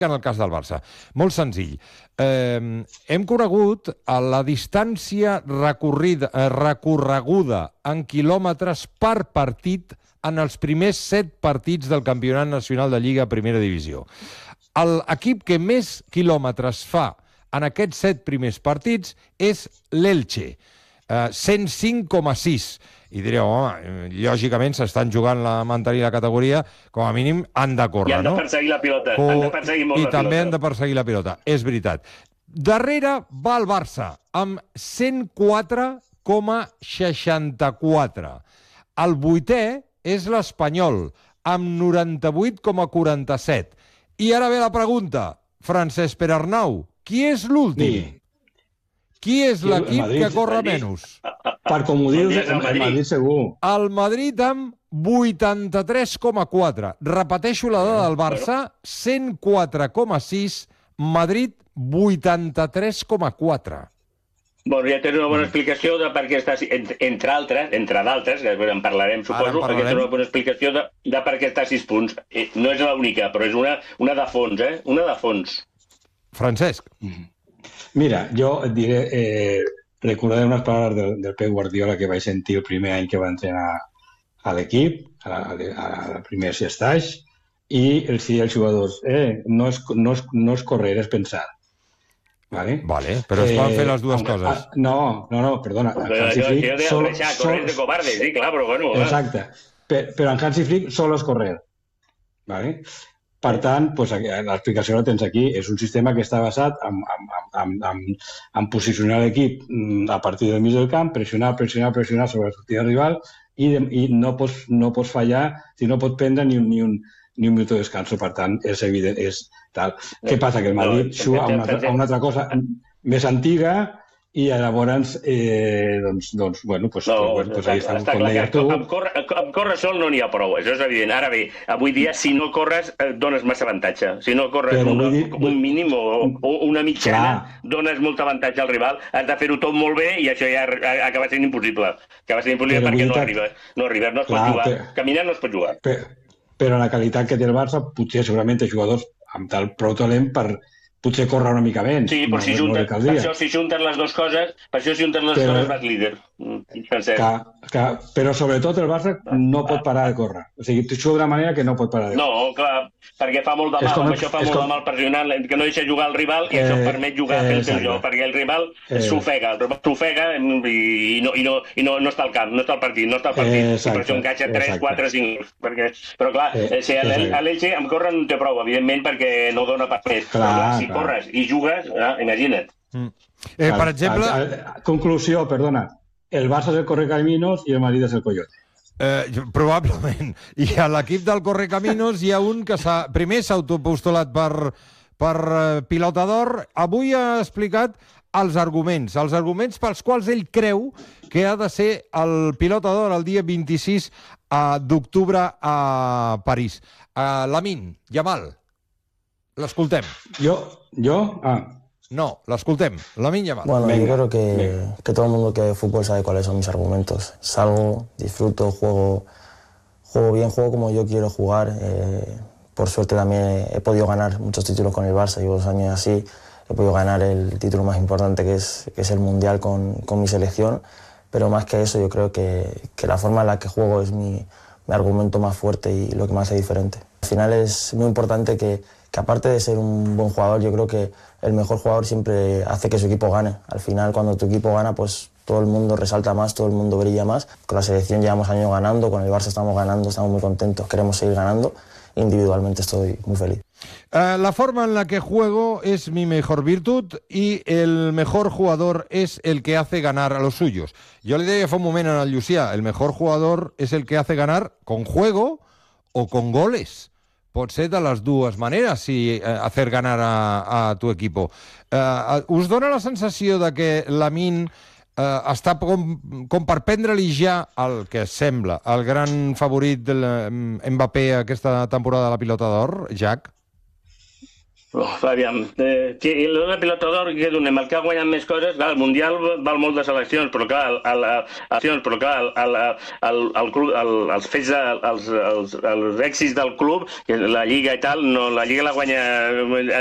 en el cas del Barça. Molt senzill. Hem conegut la distància recorreguda en quilòmetres per partit en els primers 7 partits del Campionat Nacional de Lliga Primera Divisió. L'equip que més quilòmetres fa en aquests 7 primers partits és l'Elche, 105,6. I direu, home, lògicament s'estan jugant la mantenir la categoria, com a mínim han de córrer, no? I han de perseguir la pilota, han de perseguir molt la pilota. I també han de perseguir la pilota, és veritat. Darrere va el Barça, amb 104,64. El 8è és l'Espanyol, amb 98,47. I ara ve la pregunta, Francesc Perarnau, qui és l'últim? Qui és l'equip que corre menys? Per com ho dius, el Madrid segur. El Madrid amb 83,4. Repeteixo la dada del Barça, 104,6, Madrid 83,4. Bueno, ja tens una bona explicació de per què està, entre d'altres, que en parlarem, suposo, que tens una bona explicació de per què està a 6 punts. No és l'única, però és una de fons, Una de fons. Francesc. Mira, jo et diré, recordaré unes paraules del Pep Guardiola que vaig sentir el primer any que va entrenar a l'equip, al primer stage, i els deia als jugadors, no és correr, és pensar. Vale, però es poden fer les dues coses. No, perdona. Jo deia deixar, correr de cobarde, sí, clar, però bueno. Exacte, però en Hansi Flick solo és correr. Vale? Per tant, l'explicació la tens aquí. És un sistema que està basat en posicionar l'equip a partir del mig del camp, pressionar sobre la sortida rival i no pots fallar, si no pots prendre ni un minut de descanso. Per tant, és evident. Què passa? Que el Madrid juga a una altra cosa més antiga i llavors, ahí està clar que amb córrer sol no n'hi ha prou, això és evident. Ara bé, avui dia, si no corres, dones massa avantatge. Si no corres un mínim o una mitjana, dones molt avantatge al rival. Has de fer-ho tot molt bé i això ja acaba sent impossible. Acaba sent impossible perquè no arriba, no es pot jugar. Caminant no es pot jugar. Però la qualitat que té el Barça, potser segurament té jugadors amb prou talent per potser córrer una mica menys. Sí, però si junten les dues coses, vas líder. Però sobretot el Barça no pot parar de córrer. O sigui, t'ho d'una manera que no pot parar de córrer. No, clar, perquè fa molt de mal, això fa molt de mal pressionant, que no deixa jugar el rival i això permet jugar a fer el seu joc, perquè el rival s'ofega, i no està al camp, no està al partit, i per això encaixa 3, 4, 5. Però clar, l'Elche amb córrer no té prou, evidentment, perquè no dona per més. Si corres i jugues, imagina't. Per exemple... Conclusió, perdona. El Barça és el Correcaminos i el Madrid és el Coyote. Probablement. I a l'equip del Correcaminos hi ha un que primer s'ha autopostulat per pilota d'or. Avui ha explicat els arguments pels quals ell creu que ha de ser el pilota d'or el dia 26 d'octubre a París. Lamine Yamal. L'escoltem. ¿Yo? No, l'escoltem. Lamine Yamal. Bueno, yo creo que todo el mundo que ve fútbol sabe cuáles son mis argumentos. Salgo, disfruto, juego bien, juego como yo quiero jugar. Por suerte también he podido ganar muchos títulos con el Barça, llevo 2 años así. He podido ganar el título más importante que es el Mundial con mi selección. Pero más que eso, yo creo que la forma en la que juego es mi argumento más fuerte y lo que me hace diferente. Al final es muy importante que aparte de ser un buen jugador, yo creo que el mejor jugador siempre hace que su equipo gane. Al final, cuando tu equipo gana, pues todo el mundo resalta más, todo el mundo brilla más. Con la selección llevamos años ganando, con el Barça estamos ganando, estamos muy contentos, queremos seguir ganando. Individualmente estoy muy feliz. La forma en la que juego es mi mejor virtud y el mejor jugador es el que hace ganar a los suyos. Yo le deia fa un moment al Llucià, el mejor jugador es el que hace ganar con juego o con goles. Pot ser de les dues maneres, hacer ganar a tu equipo. Us dona la sensació de que Lamine està com per prendre-li ja el que sembla el gran favorit de Mbappé aquesta temporada de la pilota d'or, Jack? Aviam, la pilota d'or que donem, el que ha guanyat més coses, clar, el Mundial val molt de seleccions, però clar, els fets, els èxits del club, la Lliga i tal, no, la Lliga la guanya